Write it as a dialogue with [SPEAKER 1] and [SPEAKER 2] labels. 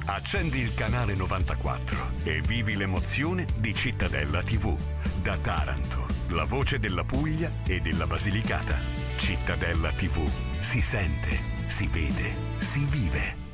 [SPEAKER 1] Accendi il canale 94 e vivi l'emozione di Cittadella TV. Da Taranto, la voce della Puglia e della Basilicata. Cittadella TV. Si sente, si vede, si vive.